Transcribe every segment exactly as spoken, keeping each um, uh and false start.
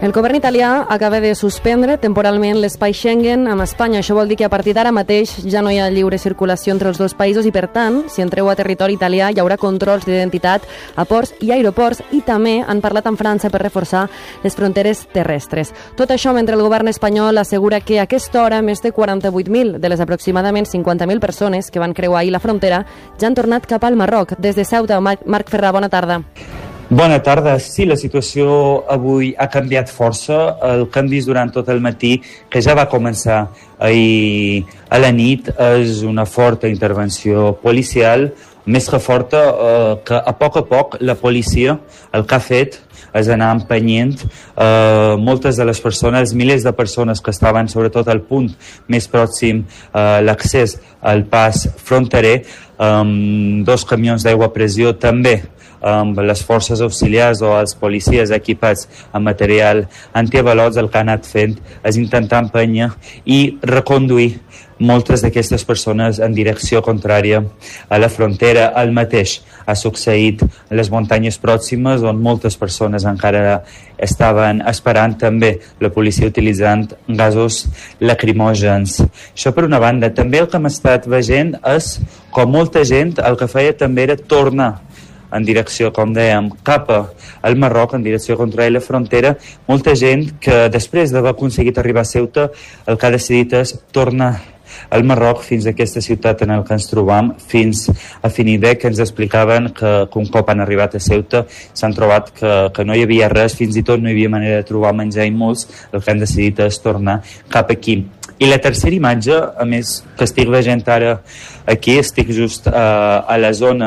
El govern italià acaba de suspendre temporalment l'espai Schengen amb Espanya. Això vol dir que a partir d'ara mateix ja no hi ha lliure circulació entre els dos països i, per tant, si entreu a territori italià hi haurà controls d'identitat a ports i aeroports, i també han parlat amb França per reforçar les fronteres terrestres. Tot això mentre el govern espanyol assegura que a aquesta hora més de quaranta-vuit mil de les aproximadament cinquanta mil persones que van creuar ahir la frontera ja han tornat cap al Marroc. Des de Ceuta, Marc Ferrà, bona tarda. Bona tarda. Sí, la situació avui ha canviat força. El que hem vist durant tot el matí, que ja va començar ahir a la nit, és una forta intervenció policial, més que forta, eh, que a poc a poc la policia el que ha fet és anar empenyent eh, moltes de les persones, milers de persones que estaven sobretot al punt més pròxim a eh, l'accés al pas fronterer, amb dos camions d'aigua a pressió també, amb les forces auxiliars o els policies equipats amb material antiavalots. El que han anat fent és intentar empènyer i reconduir moltes d'aquestes persones en direcció contrària a la frontera. El mateix ha succeït a les muntanyes pròximes, on moltes persones encara estaven esperant, també la policia utilitzant gasos lacrimògens. Això per una banda. També el que hem estat veient és com molta gent el que feia també era tornar en direcció, com dèiem, cap al Marroc, en direcció contra la frontera. Molta gent que després d'haver aconseguit arribar a Ceuta el que ha decidit és tornar al Marroc, fins a aquesta ciutat en el que ens trobam, fins a Finidec, que ens explicaven que, que un cop han arribat a Ceuta s'han trobat que, que no hi havia res, fins i tot no hi havia manera de trobar menjar, i molts el que han decidit és tornar cap aquí. I la tercera imatge, a més, que estic veient ara aquí, estic just uh, a la zona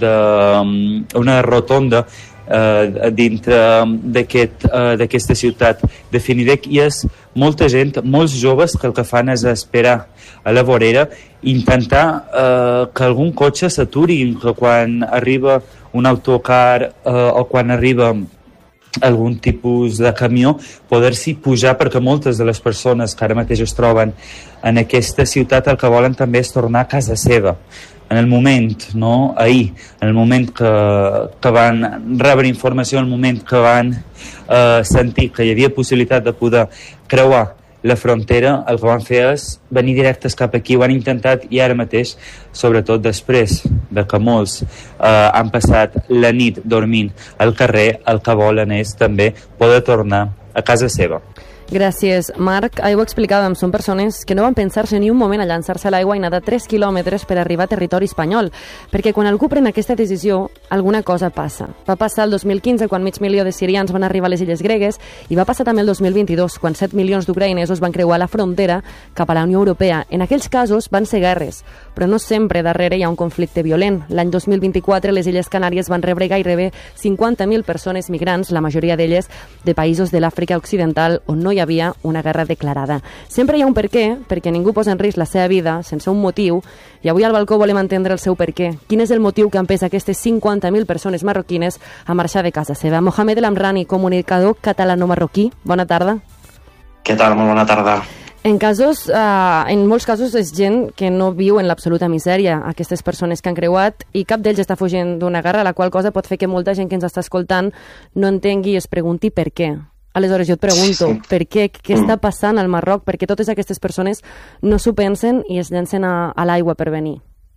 d'una rotonda uh, dintre d'aquest, uh, d'aquesta ciutat de Finidec, i és molta gent, molts joves, que el que fan és esperar a la vorera, intentar uh, que algun cotxe s'aturi, que quan arriba un autocar uh, o quan arriba algun tipus de camió, poder-s'hi pujar, perquè moltes de les persones que ara mateix es troben en aquesta ciutat el que volen també és tornar a casa seva. En el moment, no, ahir, en el moment que, que van rebre informació, en el moment que van eh, sentir que hi havia possibilitat de poder creuar la frontera, el que van fer és venir directes cap aquí. Ho han intentat, i ara mateix, sobretot després de que molts eh, han passat la nit dormint al carrer, el que volen és també poder tornar a casa seva. Gràcies, Marc. Ahir ho explicàvem, són persones que no van pensar-se ni un moment a llançar-se a l'aigua i nedar tres quilòmetres per arribar a territori espanyol, perquè quan algú pren aquesta decisió, alguna cosa passa. Va passar el dos mil quinze, quan mig milió de sirians van arribar a les illes gregues, i va passar també el dos mil vint-i-dos, quan set milions d'ucraïnesos van creuar la frontera cap a la Unió Europea. En aquells casos van ser guerres, però no sempre darrere hi ha un conflicte violent. L'any dos mil vint-i-quatre, les Illes Canàries van rebre gairebé cinquanta mil persones migrants, la majoria d'elles de països de l'Àfrica Occidental, on no hi havia una guerra declarada. Sempre hi ha un per què, perquè ningú posa en risc la seva vida sense un motiu, i avui al balcó volem entendre el seu per què. Quin és el motiu que empesa aquestes cinquanta mil persones marroquines a marxar de casa seva? Mohamed El Amrani, comunicador catalano-marroquí, bona tarda. Què tal? Molt bona tarda. En casos, eh, en molts casos és gent que no viu en l'absoluta misèria, aquestes persones que han creuat, i cap d'ells està fugint d'una guerra, la qual cosa pot fer que molta gent que ens està escoltant no entengui i es pregunti per què. Aleshores, jo et pregunto, sí. per què? Què està passant al Marroc? Per què totes aquestes persones no s'ho pensen i es llancen a, a l'aigua per venir?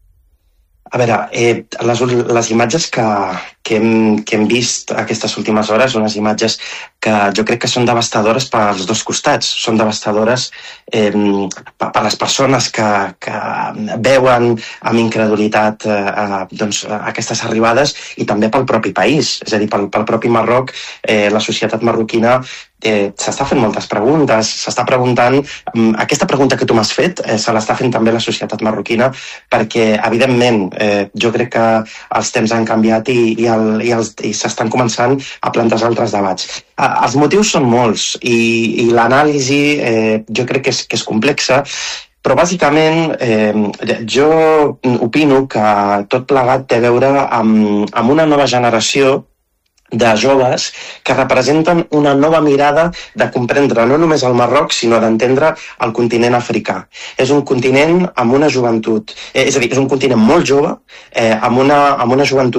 A veure, eh, les, les imatges que, que, hem, que hem vist aquestes últimes hores són unes imatges que jo crec que són devastadores per als dos costats. Són devastadores eh, per, per les persones que, que veuen amb incredulitat eh, doncs, aquestes arribades, i també pel propi país. És a dir, pel, pel propi Marroc, eh, la societat marroquina eh, s'està fent moltes preguntes, s'està preguntant, aquesta pregunta que tu m'has fet, eh, se l'està fent també la societat marroquina, perquè, evidentment, eh, jo crec que els temps han canviat i, i, el, i, els, i s'estan començant a plantejar altres debats. Eh, els motius són molts, i, i l'anàlisi eh, jo crec que és, que és complexa, però bàsicament eh, jo opino que tot plegat té a veure amb, amb una nova generació de joves que representen una nova mirada de comprendre no només el Marroc, sinó d'entendre el continent africà. És un continent amb una joventut, eh, és a dir, és un continent molt jove, eh, amb, una, amb una joventut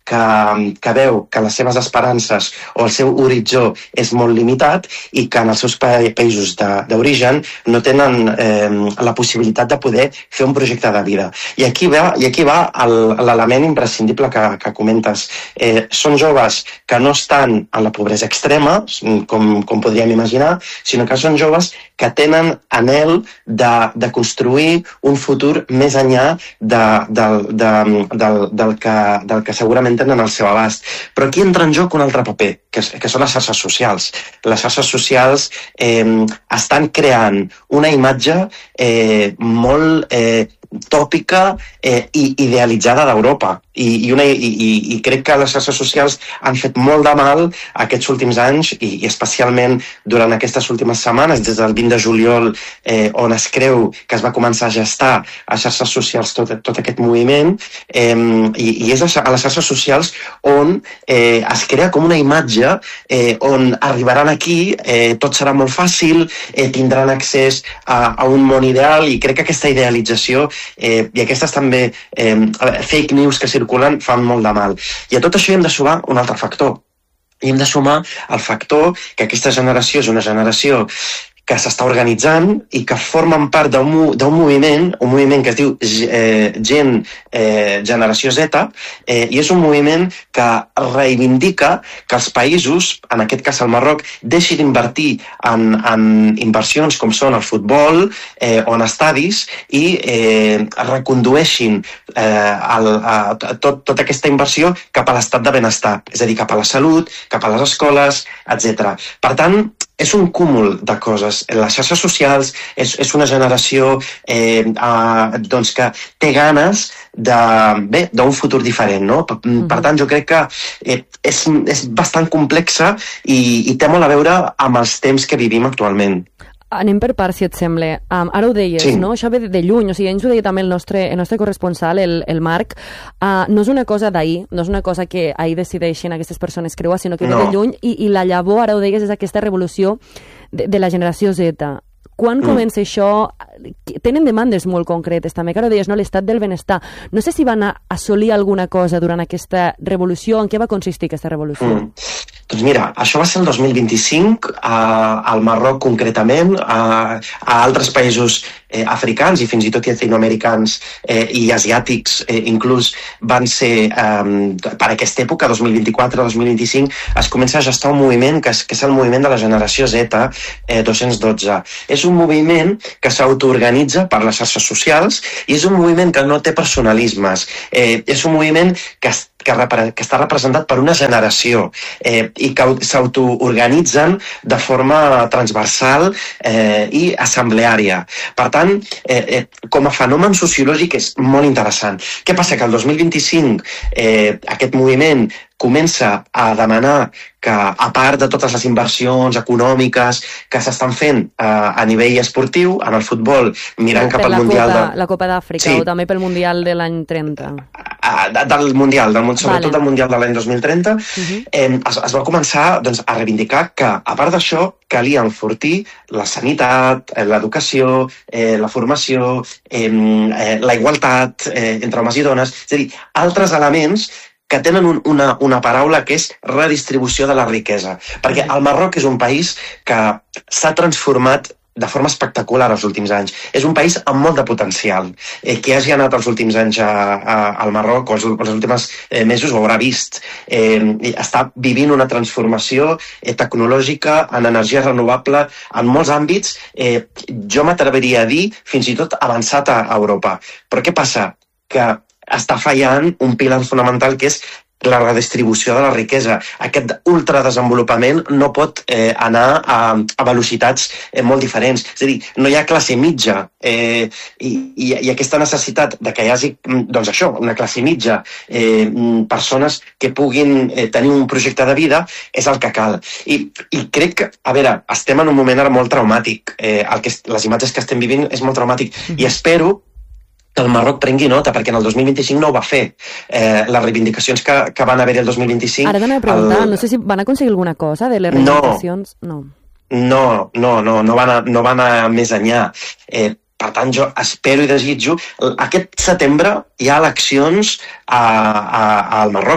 que, que veu que les seves esperances o el seu horitzó és molt limitat i que en els seus pa països d'origen no tenen eh, la possibilitat de poder fer un projecte de vida. I aquí va, i aquí va l'element imprescindible que, que comentes. Eh, són joves que no estan en la pobresa extrema, com, com podríem imaginar, sinó que són joves que tenen anhel de, de construir un futur més enllà de, del, de, del, del, que, del que segurament tenen al seu abast. Però aquí entra en joc un altre paper, que, que són les xarxes socials. Les xarxes socials eh, estan creant una imatge eh, molt eh, tòpica eh, i idealitzada d'Europa. I, i, una, i, i crec que les xarxes socials han fet molt de mal aquests últims anys i, i especialment durant aquestes últimes setmanes, des del vint de juliol, eh, on es creu que es va començar a gestar a xarxes socials tot, tot aquest moviment, eh, i, i és a les xarxes socials on eh, es crea com una imatge eh, on arribaran aquí, eh, tot serà molt fàcil, eh, tindran accés a, a un món ideal, i crec que aquesta idealització eh, i aquestes també eh, fake news que circulen fan molt de mal. I a tot això hi hem de sumar un altre factor. I hem de sumar el factor que aquesta generació és una generació que s'està organitzant i que formen part d'un moviment, un moviment que es diu eh, Gen eh, Generació Z, eh, i és un moviment que reivindica que els països, en aquest cas el Marroc, deixin d'invertir en, en inversions com són el futbol eh, o en estadis i eh, recondueixin eh, el, a, tot, tota aquesta inversió cap a l'estat de benestar, és a dir, cap a la salut, cap a les escoles, etcètera. Per tant, és un cúmul de coses. Les xarxes socials és, és una generació eh, eh, doncs que té ganes de, bé, d'un futur diferent, no? Per, mm-hmm. per tant, jo crec que eh, és, és bastant complexa i, i té molt a veure amb els temps que vivim actualment. Anem per part, si et sembla. Um, ara ho deies, sí. no? Això ve de, de lluny, o sigui, ens ho deia també el nostre, el nostre corresponsal, el, el Marc. Uh, no és una cosa d'ahir, no és una cosa que ahir decideixen aquestes persones creuar, sinó que no. ve de lluny, i, i la llavor, ara ho deies, és aquesta revolució de, de la generació Z. Quan mm. comença això? Tenen demandes molt concretes, també, que ara ho deies, no? L'estat del benestar. No sé si van a assolir alguna cosa durant aquesta revolució, en què va consistir aquesta revolució? Mm. Doncs mira, això va ser el dos mil vint-i-cinc, eh, al Marroc concretament, eh, a altres països eh, africans i fins i tot llatinoamericans eh, i asiàtics eh, inclús van ser, eh, per aquesta època, dos mil vint-i-quatre dos mil vint-i-cinc, es comença a gestar un moviment que és, que és el moviment de la generació Z eh, dos-cents dotze. És un moviment que s'autoorganitza per les xarxes socials i és un moviment que no té personalismes. Eh, és un moviment que Que, que està representat per una generació eh, i que s'autoorganitzen de forma transversal eh, i assembleària. Per tant, eh, eh, com a fenomen sociològic és molt interessant. Què passa? Que el dos mil vint-i-cinc eh, aquest moviment comença a demanar que, a part de totes les inversions econòmiques que s'estan fent eh, a nivell esportiu, en el futbol, mirant cap al Mundial... Copa, de... La Copa d'Àfrica, sí. o també pel Mundial de l'any trenta. Del Mundial, del, sobretot vale. del Mundial de l'any dos mil trenta, uh-huh. eh, es, es va començar doncs, a reivindicar que, a part d'això, calia enfortir la sanitat, l'educació, eh, la formació, eh, eh, la igualtat eh, entre homes i dones, és a dir, altres elements que tenen un, una, una paraula que és redistribució de la riquesa. Perquè el Marroc és un país que s'ha transformat de forma espectacular els últims anys. És un país amb molt de potencial. Eh, qui hagi anat els últims anys a, a, al Marroc o els, els últims eh, mesos ho haurà vist. Eh, està vivint una transformació eh, tecnològica en energia renovable en molts àmbits. Eh, jo m'atreviria a dir fins i tot avançat a Europa. Però què passa? Que està fallant un pilar fonamental que és la redistribució de la riquesa. Aquest ultradesenvolupament no pot eh, anar a, a velocitats eh, molt diferents. És a dir, no hi ha classe mitja eh, i, i, i aquesta necessitat de que hi hagi, doncs això, una classe mitja, eh, persones que puguin eh, tenir un projecte de vida, és el que cal. I, i crec que, a veure, estem en un moment ara molt traumàtic. Eh, el que, les imatges que estem vivint és molt traumàtic. Mm-hmm. I espero que el Marroc prengui nota, perquè en el dos mil vint-i-cinc no ho va fer. Eh, les reivindicacions que, que van haver el dos mil vint-i-cinc... Ara t'anava a preguntar, el... no sé si van aconseguir alguna cosa de les reivindicacions... No, no, no, no, no, van, a, no van a més enllà. Eh, per tant, jo espero i desitjo... Aquest setembre hi ha eleccions a, a, al Marroc.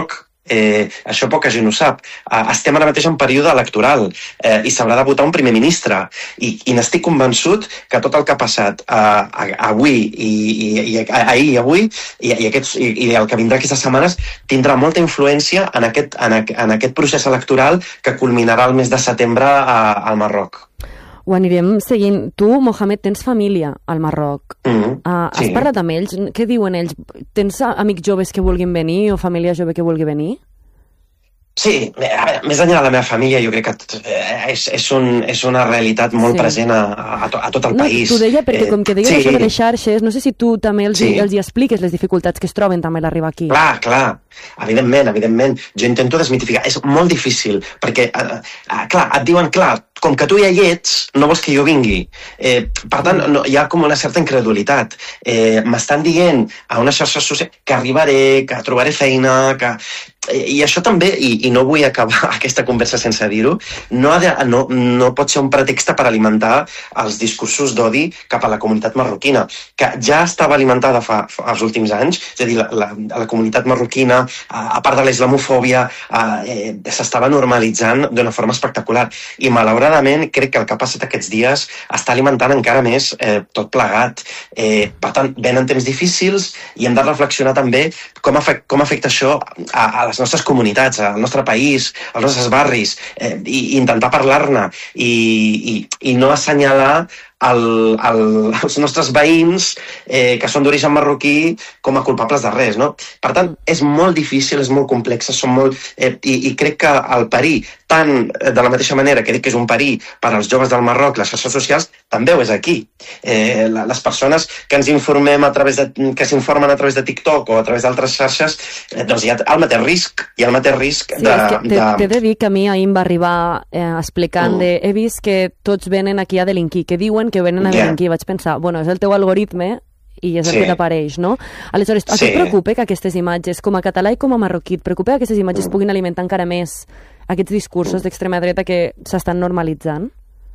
Eh, això poca gent ho sap. Eh, estem ara mateix en període electoral eh, i s'haurà de votar un primer ministre. I, i n'estic convençut que tot el que ha passat eh, avui i, i, i ahir i avui i, i, aquests, i, i el que vindrà aquestes setmanes tindrà molta influència en aquest, en, en aquest procés electoral que culminarà el mes de setembre a, al Marroc. Ho anirem seguint. Tu, Mohamed, tens família al Marroc. Mm-hmm. Uh, has sí. parlat amb ells? Què diuen ells? Tens amics joves que vulguin venir o família jove que vulgui venir? Sí, a veure, més enllà de la meva família, jo crec que és, és, un, és una realitat molt sí. present a, a, a tot el no, país. T'ho deia perquè, com que deies sí. això de les xarxes, no sé si tu també els, sí. els hi expliques les dificultats que es troben també a l'arribar aquí. Clar, clar, evidentment, evidentment. Jo intento desmitificar. És molt difícil, perquè, uh, uh, clar, et diuen, clar, com que tu ja hi ets, no vols que jo vingui. Eh, per tant, no, hi ha com una certa incredulitat. Eh, m'estan dient a una xarxa social que arribaré, que trobaré feina, que... I això també, i, i no vull acabar aquesta conversa sense dir-ho, no, ha de, no, no pot ser un pretext per alimentar els discursos d'odi cap a la comunitat marroquina, que ja estava alimentada fa, fa els últims anys, és a dir, la, la, la comunitat marroquina, a, a part de la islamofòbia, eh, s'estava normalitzant d'una forma espectacular. I malauradament crec que el que ha passat aquests dies està alimentant encara més eh, tot plegat. Eh, per tant, venen temps difícils i hem de reflexionar també com, afect, com afecta això a, a les nostres comunitats, al nostre país, als nostres barris, eh, i, i intentar parlar-ne i, i, i no assenyalar el, el, els nostres veïns eh, que són d'origen marroquí com a culpables de res, no? Per tant, és molt difícil, és molt complexa, són molt, eh, i, i crec que el perill, tant de la mateixa manera que dic que és un perill per als joves del Marroc, les xarxes socials, també ho és aquí. Eh, les persones que ens informem a través de, que s'informen a través de TikTok o a través d'altres xarxes, eh, doncs hi ha el mateix risc, hi ha el mateix risc sí, de... Sí, t'he de dir que a mi ahir em va arribar eh, explicant mm. de, he vist que tots venen aquí a delinquir, que diuen que venen a delinquir. Yeah. Vaig pensar, bueno, és el teu algoritme i és el sí. que t'apareix, no? Aleshores, a sí. tu et preocupa que aquestes imatges, com a català i com a marroquí, et preocupa que aquestes imatges mm. puguin alimentar encara més aquests discursos mm. d'extrema dreta que s'estan normalitzant?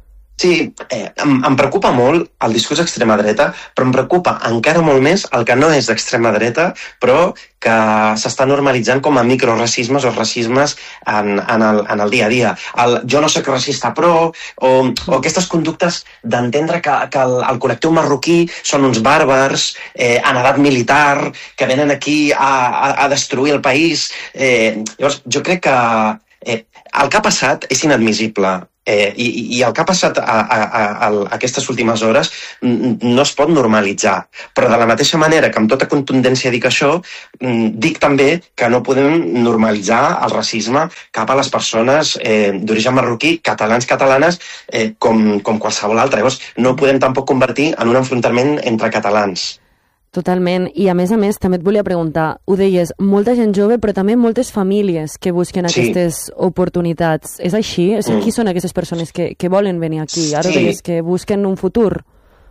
Sí, eh, em, em preocupa molt el discurs d'extrema dreta, però em preocupa encara molt més el que no és d'extrema dreta, però que s'està normalitzant com a microracismes o racismes en, en, el, en el dia a dia. El jo no soc racista però, o, o aquestes conductes d'entendre que, que el, el col·lectiu marroquí són uns bàrbars eh, en edat militar, que venen aquí a, a, a destruir el país. Eh, llavors, jo crec que eh, el que ha passat és inadmissible. Eh, i, I el que ha passat a, a, a, a aquestes últimes hores no es pot normalitzar, però de la mateixa manera que amb tota contundència dic això, dic també que no podem normalitzar el racisme cap a les persones eh, d'origen marroquí, catalans, catalanes, eh, com, com qualsevol altre. Llavors, no podem tampoc convertir en un enfrontament entre catalans. Totalment, i a més a més també et volia preguntar, ho deies, molta gent jove però també moltes famílies que busquen sí. aquestes oportunitats, és així? Mm. Qui són aquestes persones que, que volen venir aquí? Ara sí. deies que busquen un futur.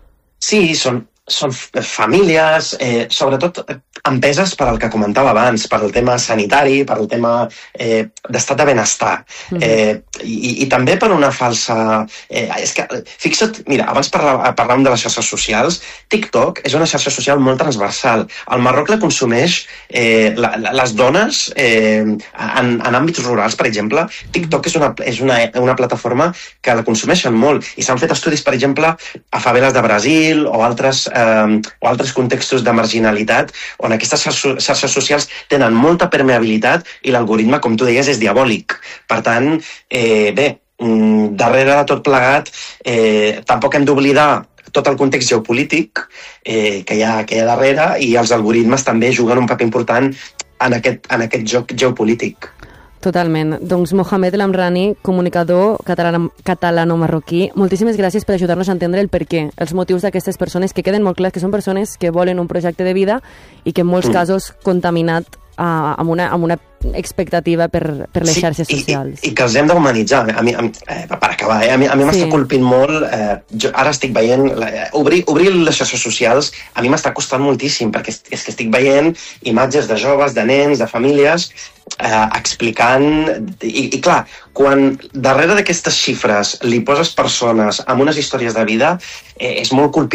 Sí, són, són famílies, eh, sobretot empeses per al que comentava abans, per al tema sanitari, per al tema eh, d'estat de benestar. Mm-hmm. eh, i, I també per una falsa... Eh, és que, fixa't, mira, abans parlàvem, parlàvem de les xarxes socials. TikTok és una xarxa social molt transversal. Al Marroc la consumeix eh, la, la, les dones eh, en, en àmbits rurals, per exemple. TikTok és una, és una, una plataforma que la consumeixen molt. I s'han fet estudis, per exemple, a faveles de Brasil o altres, eh, o altres contextos de marginalitat on aquestes xarxes socials tenen molta permeabilitat i l'algoritme, com tu deies, és diabòlic. Per tant, eh, bé, darrere de tot plegat, eh, tampoc hem d'oblidar tot el context geopolític eh, que, hi ha, que hi ha darrere, i els algoritmes també juguen un paper important en aquest, en aquest joc geopolític. Totalment. Doncs Mohamed El Amrani, comunicador catalano-marroquí, moltíssimes gràcies per ajudar-nos a entendre el perquè, els motius d'aquestes persones, que queden molt clars que són persones que volen un projecte de vida i que en molts mm. casos contaminat uh, amb, una, amb una expectativa per, per les sí, xarxes socials. I, i, i que els hem d'humanitzar. A mi, a, eh, per acabar, eh, a mi, a mi m'està sí. colpint molt. Eh, jo ara estic veient... Eh, obrir, obrir les xarxes socials a mi m'està costant moltíssim, perquè és, és que estic veient imatges de joves, de nens, de famílies, eh, explicant... I, I clar, quan darrere d'aquestes xifres li poses persones amb unes històries de vida, eh, és molt colpidor.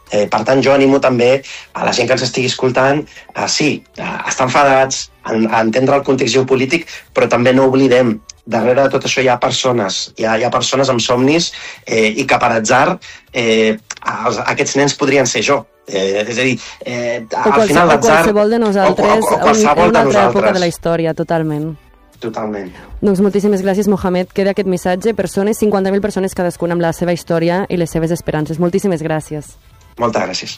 Eh, per tant, jo animo també a la gent que ens estigui escoltant a, sí, a estar enfadats, a, a entendre el context geopolític, però també no oblidem, darrere de tot això hi ha persones, hi ha, hi ha persones amb somnis eh, i que per atzar eh, els, aquests nens podrien ser jo. Eh, és a dir, eh, al qualse, final l'atzar... O qualsevol de nosaltres, o, o, o qualsevol en una de altra nosaltres. època de la història, totalment. Totalment. Doncs moltíssimes gràcies, Mohamed. Queda aquest missatge. Persones, cinquanta mil persones cadascuna amb la seva història i les seves esperances. Moltíssimes gràcies. Moltes gràcies.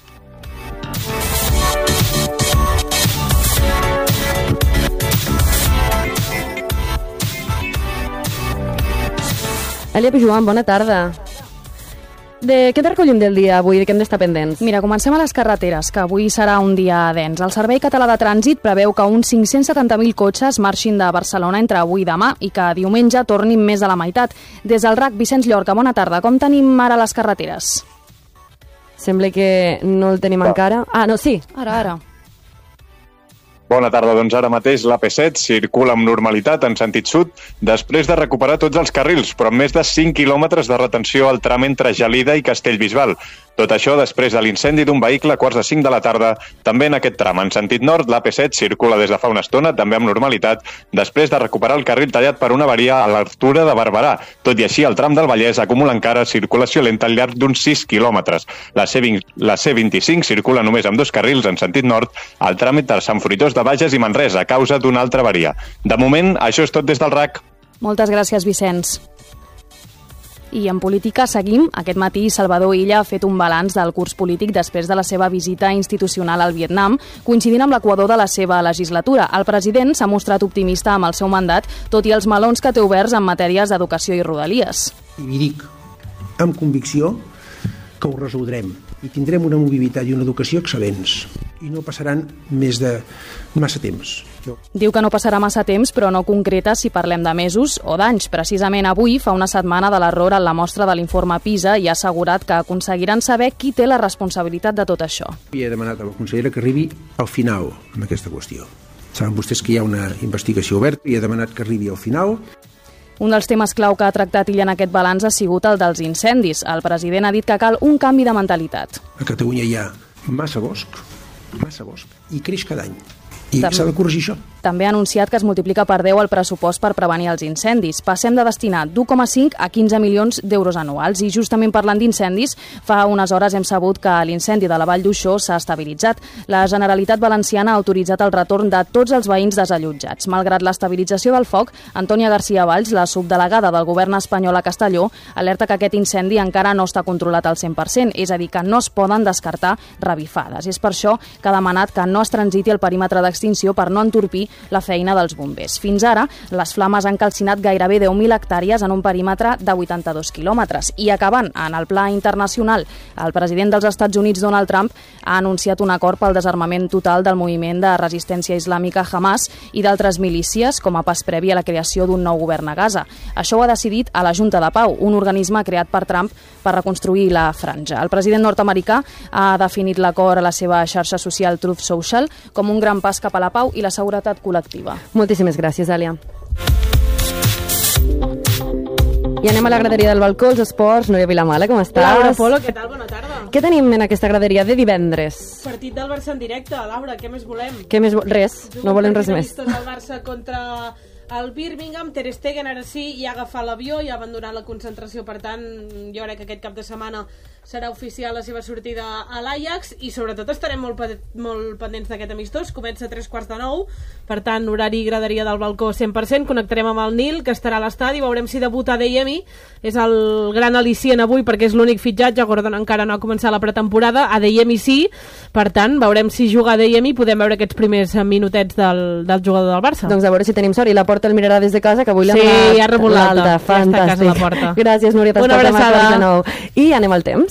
Elia Pijuan, bona tarda. De què te recollim del dia avui? De què hem d'estar pendents? Mira, comencem a les carreteres, que avui serà un dia dens. El Servei Català de Trànsit preveu que uns cinc-cents setanta mil cotxes marxin de Barcelona entre avui i demà i que diumenge tornin més de la meitat. Des del R A C, Vicenç Llorca, bona tarda. Com tenim ara les carreteres? Sembla que no el tenim encara. Ah, no, sí, ara, ara. Bona tarda, doncs ara mateix l'A P set circula amb normalitat en sentit sud després de recuperar tots els carrils, però amb més de cinc quilòmetres de retenció al tram entre Gelida i Castellbisbal. Tot això després de l'incendi d'un vehicle a quarts de cinc de la tarda, també en aquest tram. En sentit nord, l'A P set circula des de fa una estona, també amb normalitat, després de recuperar el carril tallat per una avaria a l'altura de Barberà. Tot i així, el tram del Vallès acumula encara circulació lenta al llarg d'uns sis quilòmetres. La C vint-i-cinc circula només amb dos carrils en sentit nord, al tram entre Sant Fruitós de Bages i Manresa, a causa d'una altra avaria. De moment, això és tot des del R A C. Moltes gràcies, Vicenç. I en política seguim. Aquest matí Salvador Illa ha fet un balanç del curs polític després de la seva visita institucional al Vietnam, coincidint amb l'equador de la seva legislatura. El president s'ha mostrat optimista amb el seu mandat, tot i els melons que té oberts en matèries d'educació i rodalies. I dic amb convicció que ho resoldrem i tindrem una mobilitat i una educació excel·lents i no passaran més de massa temps. Jo... Diu que no passarà massa temps, però no concreta si parlem de mesos o d'anys. Precisament avui fa una setmana de l'error en la mostra de l'informe PISA i ha assegurat que aconseguiran saber qui té la responsabilitat de tot això. I he demanat a la consellera que arribi al final amb aquesta qüestió. Saben vostès que hi ha una investigació oberta i he demanat que arribi al final. Un dels temes clau que ha tractat Illa en aquest balanç ha sigut el dels incendis. El president ha dit que cal un canvi de mentalitat. A Catalunya hi ha massa bosc, massa bosc, i creix cada any. I s'ha de corregir això. També ha anunciat que es multiplica per deu el pressupost per prevenir els incendis. Passem de destinar d'u coma cinc a quinze milions d'euros anuals. I justament parlant d'incendis, fa unes hores hem sabut que l'incendi de la Vall d'Uixó s'ha estabilitzat. La Generalitat Valenciana ha autoritzat el retorn de tots els veïns desallotjats. Malgrat l'estabilització del foc, Antònia García Valls, la subdelegada del govern espanyol a Castelló, alerta que aquest incendi encara no està controlat al cent per cent, és a dir, que no es poden descartar revifades. És per això que ha demanat que no es transiti el perímetre d'extinció per no entorpir la feina dels bombers. Fins ara, les flames han calcinat gairebé deu mil hectàrees en un perímetre de vuitanta-dos quilòmetres. I acabant, en el pla internacional, el president dels Estats Units, Donald Trump, ha anunciat un acord pel desarmament total del moviment de resistència islàmica Hamas i d'altres milícies com a pas previ a la creació d'un nou govern a Gaza. Això ho ha decidit a la Junta de Pau, un organisme creat per Trump per reconstruir la franja. El president nord-americà ha definit l'acord a la seva xarxa social Truth Social com un gran pas cap a la pau i la seguretat col·lectiva. Moltíssimes gràcies, Èlia. I anem a la graderia del balcó, els esports. Núria Vilamala, com estàs? Laura Polo, què tal? Bona tarda. Què tenim en aquesta graderia de divendres? Partit del Barça en directe. Laura, què més volem? Què més? Res, no volem res més. El Barça contra el Birmingham, Ter Stegen ara sí ja ha agafat l'avió i ha abandonat la concentració, per tant jo crec que aquest cap de setmana serà oficial la seva sortida a l'Ajax i sobretot estarem molt, molt pendents d'aquest amistós. Comença a tres quarts de nou, per tant horari graderia del balcó cent per cent. Connectarem amb el Nil, que estarà a l'estadi, veurem si debuta Adeyemi, és el gran al·licient avui perquè és l'únic fitxatge. Gordon encara no ha començat la pretemporada, Adeyemi sí, per tant veurem si juga Adeyemi i podem veure aquests primers minutets del, del jugador del Barça. Doncs a veure si tenim sort, i la porta el mirarà des de casa, que avui l'ha sí, donat ja l'alta, ja està a casa la porta. Gràcies, Núria, t'escoltem a quarts de nou. I anem al temps.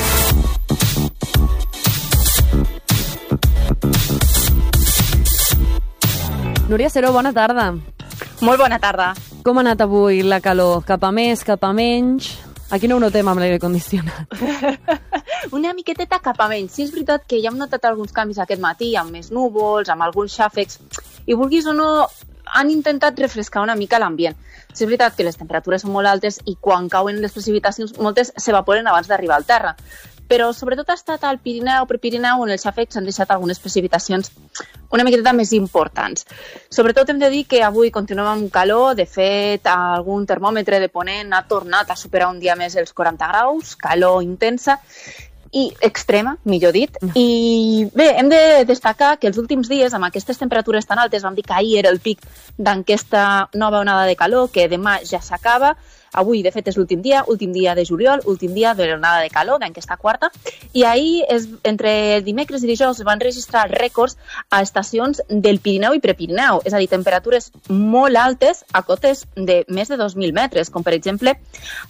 Núria Seró, bona tarda. Molt bona tarda. Com ha anat avui la calor? Cap a més, cap a menys? Aquí no ho notem amb l'aire condicionat. Una miqueteta cap a menys. Sí, és veritat que ja hem notat alguns canvis aquest matí, amb més núvols, amb alguns xàfecs, i vulguis o no, han intentat refrescar una mica l'ambient. Sí, és veritat que les temperatures són molt altes i quan cauen les precipitacions moltes s'evaporen abans d'arribar al terra. però sobretot ha estat al Pirineu, Prepirineu, on els xàfecs han deixat algunes precipitacions una miqueta més importants. Sobretot hem de dir que avui continuem amb calor, de fet algun termòmetre de Ponent ha tornat a superar un dia més els quaranta graus, calor intensa, i extrema, millor dit. I bé, hem de destacar que els últims dies, amb aquestes temperatures tan altes, vam dir que ahir era el pic d'aquesta nova onada de calor, que demà ja s'acaba. Avui, de fet, és l'últim dia, últim dia de juliol, últim dia de l'onada de calor, d'aquesta quarta. I ahir, es, entre dimecres i dijous, es van registrar rècords a estacions del Pirineu i Prepirineu, és a dir, temperatures molt altes a cotes de més de dos mil metres, com per exemple,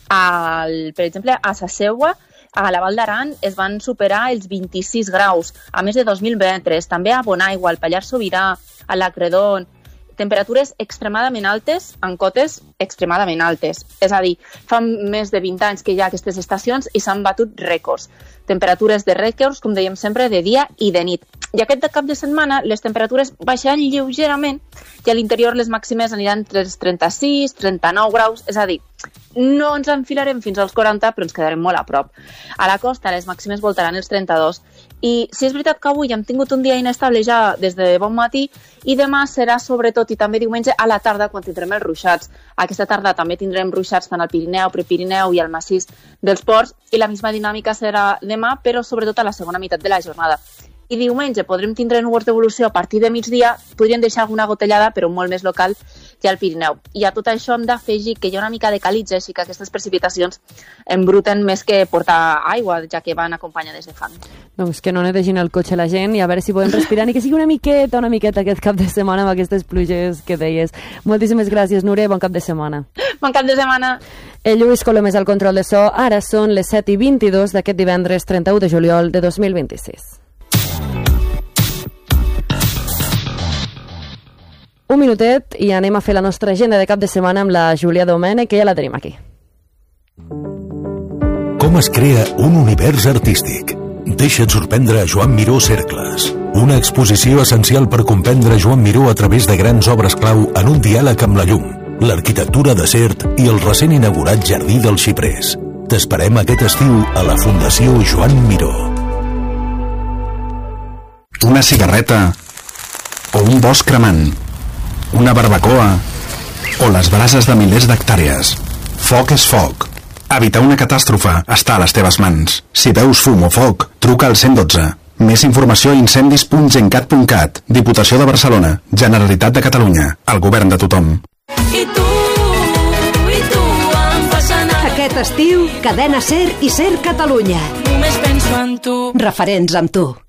al, per exemple a Sa Seua, a la Val d'Aran es van superar els vint-i-sis graus, a més de dos mil metres, també a Bonaigua, al Pallars Sobirà, a l'Acredon, temperatures extremadament altes en cotes extremadament altes. És a dir, fa més de vint anys que hi ha aquestes estacions i s'han batut rècords. Temperatures de rècords, com dèiem sempre, de dia i de nit. I aquest cap de setmana les temperatures baixaran lleugerament i a l'interior les màximes aniran entre els trenta-sis, trenta-nou graus, és a dir, no ens enfilarem fins als quaranta, però ens quedarem molt a prop. A la costa les màximes voltaran els trenta-dos. I si és veritat que avui hem tingut un dia inestable ja des de bon matí i demà serà sobretot i també diumenge a la tarda quan tindrem els ruixats. Aquesta tarda també tindrem ruixats tant al Pirineu, Prepirineu i al massís dels Ports i la misma dinàmica serà demà, però sobretot a la segona meitat de la jornada. I diumenge podrem tindre núvols d'evolució a partir de migdia, podrien deixar alguna gotellada, però molt més local que al Pirineu. I a tot això hem d'afegir que hi ha una mica de calitja, així que aquestes precipitacions embruten més que portar aigua, ja que van acompanyades de fang. Doncs que no netegin el cotxe la gent i a veure si podem respirar ni que sigui una miqueta, una miqueta aquest cap de setmana amb aquestes pluges que deies. Moltíssimes gràcies, Núria, bon cap de setmana. Bon cap de setmana. El Lluís Colom és al control de so. Ara són les set i vint-i-dos d'aquest divendres trenta-u de juliol de dos mil vint-i-sis. Un minutet i anem a fer la nostra agenda de cap de setmana amb la Júlia Domènech, que ja la tenim aquí. Com es crea un univers artístic? Deixa't sorprendre Joan Miró Cercles. Una exposició essencial per comprendre Joan Miró a través de grans obres clau en un diàleg amb la llum, l'arquitectura de Sert i el recent inaugurat Jardí dels Xiprers. T'esperem aquest estiu a la Fundació Joan Miró. Una cigarreta o un bosc cremant, una barbacoa o les brases de milers d'hectàrees. Foc és foc. Evitar una catàstrofe està a les teves mans. Si veus fum o foc, truca al cent dotze. Més informació a incendis punt gencat punt cat. Diputació de Barcelona. Generalitat de Catalunya. El govern de tothom. I tu, i tu em fas anar. Aquest estiu, Cadena Ser i Ser Catalunya. Només penso en tu. Referents amb tu.